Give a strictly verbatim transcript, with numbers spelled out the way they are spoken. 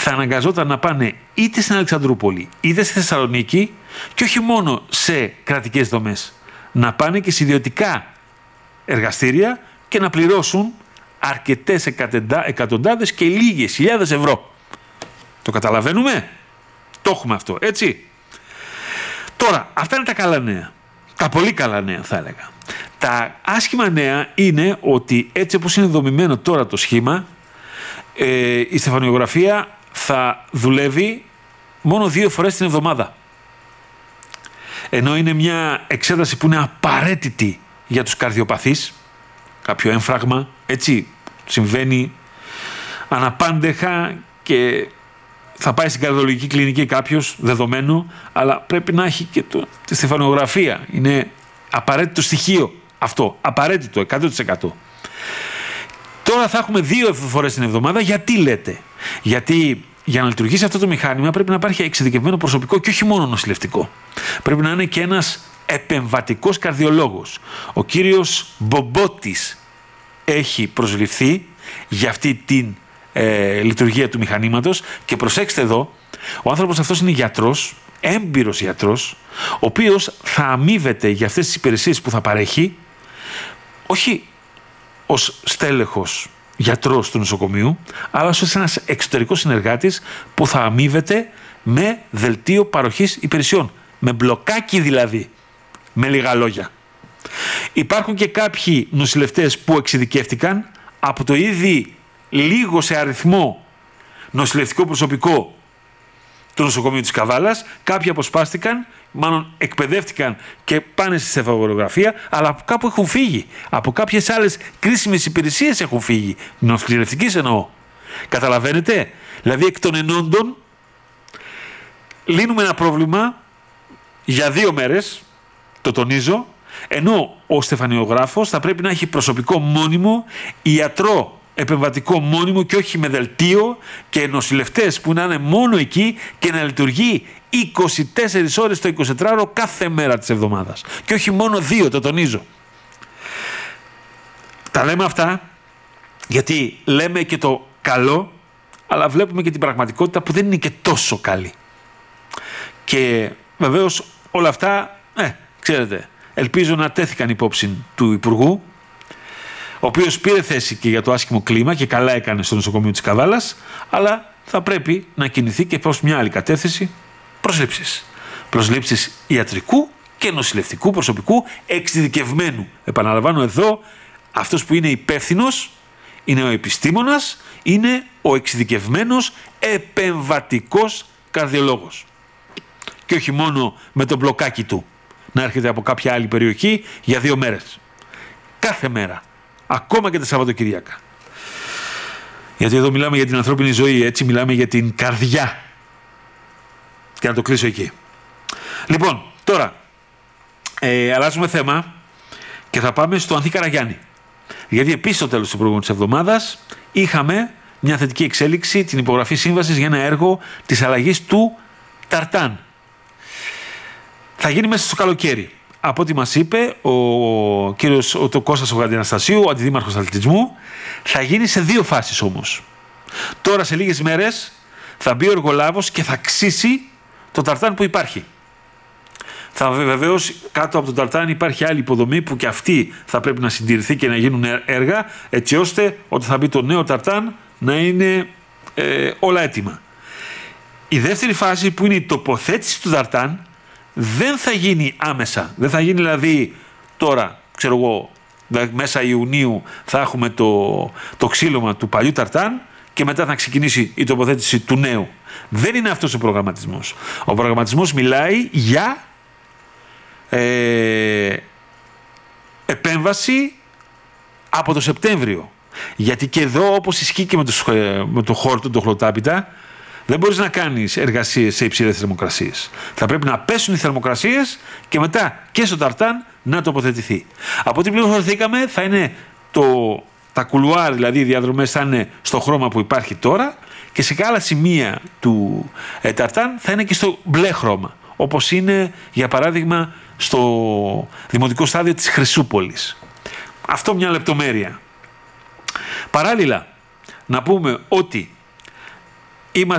θα αναγκαζόταν να πάνε είτε στην Αλεξανδρούπολη είτε στη Θεσσαλονίκη και όχι μόνο σε κρατικές δομές, να πάνε και σε ιδιωτικά εργαστήρια και να πληρώσουν αρκετές εκατοντάδες και λίγες χιλιάδες ευρώ. Το καταλαβαίνουμε? Το έχουμε αυτό, έτσι? Τώρα, αυτά είναι τα καλά νέα. Τα πολύ καλά νέα θα έλεγα. Τα άσχημα νέα είναι ότι έτσι όπως είναι δομημένο τώρα το σχήμα, ε, η στεφανιογραφία θα δουλεύει μόνο δύο φορές την εβδομάδα. Ενώ είναι μια εξέταση που είναι απαραίτητη για τους καρδιοπαθείς, κάποιο έμφραγμα, έτσι συμβαίνει αναπάντεχα και θα πάει στην καρδιολογική κλινική κάποιος, δεδομένο, αλλά πρέπει να έχει και το, τη στεφανιογραφία. Είναι απαραίτητο στοιχείο αυτό, απαραίτητο, εκατό τοις εκατό. Τώρα θα έχουμε δύο φορές την εβδομάδα. Γιατί λέτε? Γιατί για να λειτουργήσει αυτό το μηχάνημα πρέπει να υπάρχει εξειδικευμένο προσωπικό και όχι μόνο νοσηλευτικό. Πρέπει να είναι και ένας επεμβατικός καρδιολόγος. Ο κύριος Μπομπότης έχει προσληφθεί για αυτή την ε, λειτουργία του μηχανήματος και προσέξτε εδώ, ο άνθρωπος αυτός είναι γιατρός, έμπειρος γιατρός, ο οποίος θα αμείβεται για αυτές τις υπηρεσίες που θα παρέχει όχι ως στέλεχος γιατρός του νοσοκομείου, αλλά ως ένας εξωτερικός συνεργάτης που θα αμείβεται με δελτίο παροχής υπηρεσιών. Με μπλοκάκι δηλαδή, με λίγα λόγια. Υπάρχουν και κάποιοι νοσηλευτές που εξειδικεύτηκαν από το ήδη λίγο σε αριθμό νοσηλευτικό προσωπικό του νοσοκομείου της Καβάλας. Κάποιοι αποσπάστηκαν, μάλλον εκπαιδεύτηκαν και πάνε στη στεφανογραφία, αλλά από κάπου έχουν φύγει. Από κάποιες άλλες κρίσιμες υπηρεσίες έχουν φύγει. Νοσηλευτικής εννοώ. Καταλαβαίνετε? Δηλαδή εκ των ενόντων λύνουμε ένα πρόβλημα για δύο μέρες, το τονίζω, ενώ ο στεφανιογράφος θα πρέπει να έχει προσωπικό μόνιμο, ιατρό επεμβατικό μόνιμο και όχι με δελτίο, και νοσηλευτές που να είναι μόνο εκεί και να λειτουργεί είκοσι τέσσερις ώρες το εικοσιτετράωρο κάθε μέρα της εβδομάδας. Και όχι μόνο δύο, το τονίζω. Τα λέμε αυτά γιατί λέμε και το καλό, αλλά βλέπουμε και την πραγματικότητα που δεν είναι και τόσο καλή. Και βεβαίως όλα αυτά, ε, ξέρετε, ελπίζω να τέθηκαν υπόψη του Υπουργού, ο οποίος πήρε θέση και για το άσχημο κλίμα και καλά έκανε στο νοσοκομείο της Καβάλας, αλλά θα πρέπει να κινηθεί και προς μια άλλη κατεύθυνση, προσλήψεις. Προσλήψεις ιατρικού και νοσηλευτικού προσωπικού εξειδικευμένου. Επαναλαμβάνω εδώ, αυτός που είναι υπεύθυνος είναι ο επιστήμονας, είναι ο εξειδικευμένος επεμβατικός καρδιολόγος. Και όχι μόνο με το μπλοκάκι του να έρχεται από κάποια άλλη περιοχή για δύο μέρες. Κάθε μέρα. Ακόμα και τα Σαββατοκυριακά. Γιατί εδώ μιλάμε για την ανθρώπινη ζωή, έτσι μιλάμε για την καρδιά. Και να το κλείσω εκεί. Λοιπόν, τώρα ε, αλλάζουμε θέμα και θα πάμε στο Ανθή Καραγιάννη. Γιατί επίσης στο τέλος του προηγούμενης εβδομάδας είχαμε μια θετική εξέλιξη, την υπογραφή σύμβασης για ένα έργο της αλλαγής του Ταρτάν. Θα γίνει μέσα στο καλοκαίρι. Από ό,τι μας είπε ο κύριος ο, το Κώστας ο Γαντιναστασίου, ο αντιδήμαρχος αθλητισμού, θα γίνει σε δύο φάσεις όμως. Τώρα σε λίγες μέρες θα μπει ο εργολάβος και θα ξύσει το ταρτάν που υπάρχει. Θα βεβαίως κάτω από το ταρτάν υπάρχει άλλη υποδομή που και αυτή θα πρέπει να συντηρηθεί και να γίνουν έργα, έτσι ώστε όταν θα μπει το νέο ταρτάν να είναι ε, όλα έτοιμα. Η δεύτερη φάση, που είναι η τοποθέτηση του ταρτάν, δεν θα γίνει άμεσα. Δεν θα γίνει δηλαδή τώρα, ξέρω εγώ, μέσα Ιουνίου θα έχουμε το, το ξύλωμα του παλιού ταρτάν και μετά θα ξεκινήσει η τοποθέτηση του νέου. Δεν είναι αυτός ο προγραμματισμός. Ο προγραμματισμός μιλάει για ε, επέμβαση από το Σεπτέμβριο. Γιατί και εδώ, όπως ισχύει και με το, με το χώρο του το χλωτάπιτα, δεν μπορείς να κάνεις εργασίες σε υψηλές θερμοκρασίες. Θα πρέπει να πέσουν οι θερμοκρασίες και μετά και στο ταρτάν να τοποθετηθεί. Από ό,τι πληροφορηθήκαμε θα είναι το, τα κουλουάρ, δηλαδή οι διαδρομές θα είναι στο χρώμα που υπάρχει τώρα και σε άλλα σημεία του ε, ταρτάν θα είναι και στο μπλε χρώμα. Όπως είναι για παράδειγμα στο δημοτικό στάδιο της Χρυσούπολης. Αυτό μια λεπτομέρεια. Παράλληλα να πούμε ότι είμαστε